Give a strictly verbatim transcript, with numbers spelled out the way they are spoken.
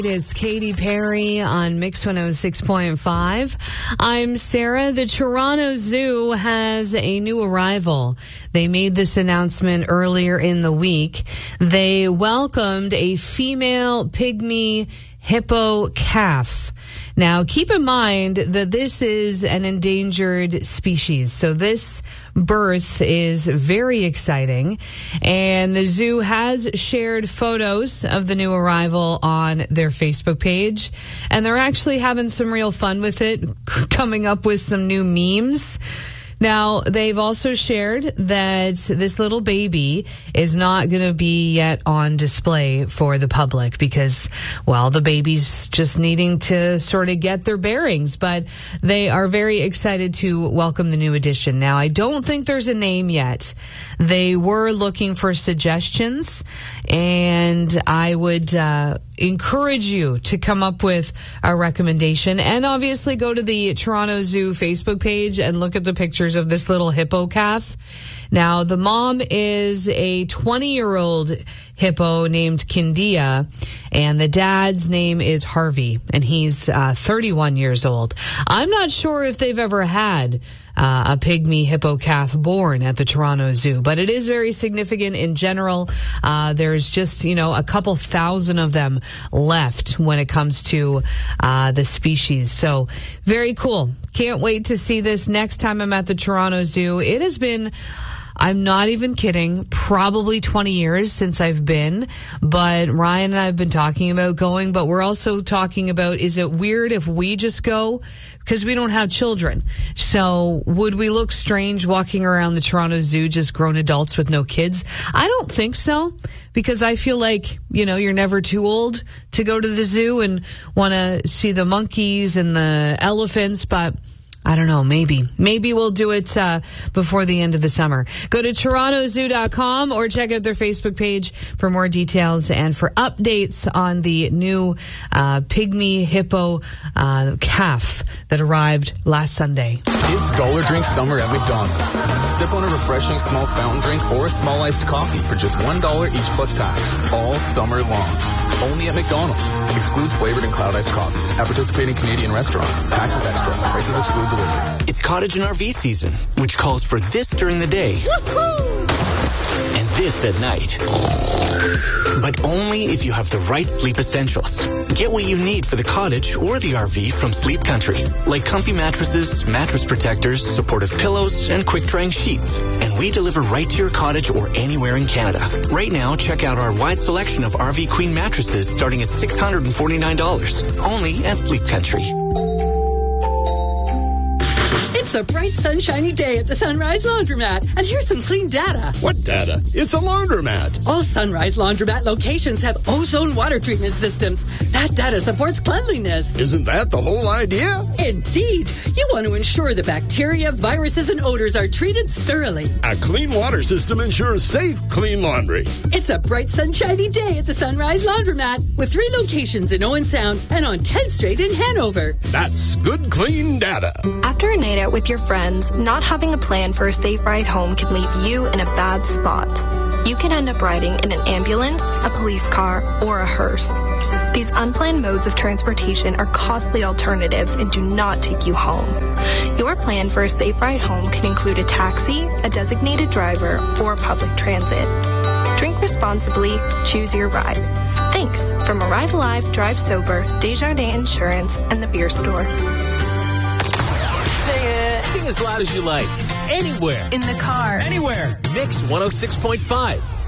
It's Katy Perry on Mix one oh six point five. I'm Sarah. The Toronto Zoo has a new arrival. They made this announcement earlier in the week. They welcomed a female pygmy hippo calf. Now, keep in mind that this is an endangered species, so this birth is very exciting, and the zoo has shared photos of the new arrival on their Facebook page, and they're actually having some real fun with it, coming up with some new memes. Now, they've also shared that this little baby is not going to be yet on display for the public because, well, the baby's just needing to sort of get their bearings. But they are very excited to welcome the new addition. Now, I don't think there's a name yet. They were looking for suggestions, and I would uh, encourage you to come up with a recommendation. And obviously go to the Toronto Zoo Facebook page and look at the pictures of this little hippo calf. Now, the mom is a twenty-year-old hippo named Kindia, and the dad's name is Harvey, and he's uh, thirty-one years old. I'm not sure if they've ever had uh, a pygmy hippo calf born at the Toronto Zoo, but it is very significant in general. Uh, there's just, you know, a couple thousand of them left when it comes to uh, the species. So very cool. Can't wait to see this next time I'm at the Toronto Zoo. It has been, I'm not even kidding, probably twenty years since I've been, but Ryan and I have been talking about going, but we're also talking about, is it weird if we just go? Because we don't have children. So would we look strange walking around the Toronto Zoo, just grown adults with no kids? I don't think so, because I feel like, you know, you're never too old to go to the zoo and want to see the monkeys and the elephants, but I don't know, maybe. Maybe we'll do it uh, before the end of the summer. Go to toronto zoo dot com or check out their Facebook page for more details and for updates on the new uh, pygmy hippo uh, calf that arrived last Sunday. It's Dollar Drink Summer at McDonald's. Sip on a refreshing small fountain drink or a small iced coffee for just one dollar each plus tax, all summer long. Only at McDonald's. Excludes flavored and cloud iced coffees. At participating Canadian restaurants. Taxes extra. Prices exclude delivery. It's cottage and R V season, which calls for this during the day. Woo-hoo! And this at night. But only if you have the right sleep essentials. Get what you need for the cottage or the R V from Sleep Country, like comfy mattresses, mattress protectors, supportive pillows, and quick-drying sheets. And we deliver right to your cottage or anywhere in Canada. Right now, check out our wide selection of R V Queen mattresses starting at six hundred forty-nine dollars, only at Sleep Country. It's a bright, sunshiny day at the Sunrise Laundromat. And here's some clean data. What data? It's a laundromat. All Sunrise Laundromat locations have ozone water treatment systems. That data supports cleanliness. Isn't that the whole idea? Indeed. You want to ensure the bacteria, viruses, and odors are treated thoroughly. A clean water system ensures safe, clean laundry. It's a bright, sunshiny day at the Sunrise Laundromat with three locations in Owen Sound and on tenth Street in Hanover. That's good, clean data. After a night out with your friends, not having a plan for a safe ride home can leave you in a bad spot. You can end up riding in an ambulance, a police car, or a hearse. These unplanned modes of transportation are costly alternatives and do not take you home. Your plan for a safe ride home can include a taxi, a designated driver, or public transit. Drink responsibly, choose your ride. Thanks from Arrive Alive, Drive Sober, Desjardins Insurance, and the Beer Store. Sing it. Sing as loud as you like. Anywhere. In the car. Anywhere. Mix one oh six point five.